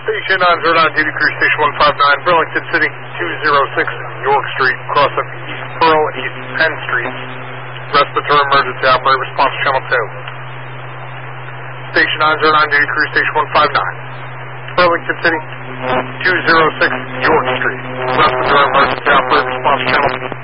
Station 909, duty crew, station 159, Burlington City, 206 York Street, cross of East Pearl, East Penn Street. Respiratory emergency, operator response channel 2. Station 909, duty crew, station 159, Burlington City, 206 York Street. Respiratory emergency, operator response channel